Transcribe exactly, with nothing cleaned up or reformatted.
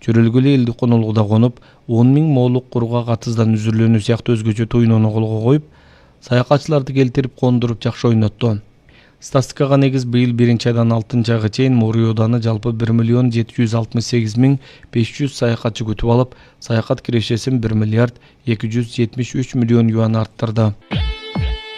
Чөрөлгүлө элди конолгуда конуп, он миң моолук кургак атыздан үзүрлөнүү сыяктуу өзгөчө туйноону колго коюп, саякатчыларды келтирип кондуруп жакшы ойнотту. Статистикага негиз быйыл биринчи айдан алтынчы айга чейин Мориоданы жалпы бир миллион жети жүз алтымыш сегиз миң беш жүз саякатчы күтүп алып, саякат кирешесин бир миллиард эки жүз жетимиш үч миллион юан арттырды.